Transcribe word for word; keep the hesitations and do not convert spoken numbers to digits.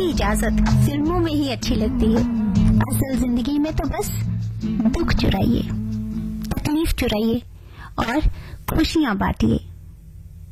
इजाजत फिल्मों में ही अच्छी लगती है। असल जिंदगी में तो बस दुख चुराइए, तकलीफ चुराइए और खुशियां बांटिए।